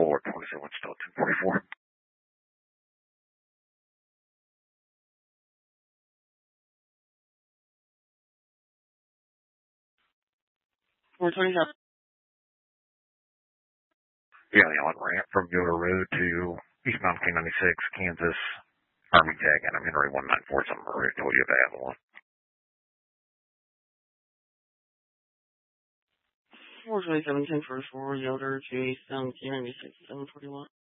27, still 244. 427. Yeah, the Allen ramp from Yoder Road to eastbound K96, Kansas, Army tag, and I'm Henry 1947, Maria, told you about Avalon. 427, 10 for 4, Yoder to eastbound K96, 741.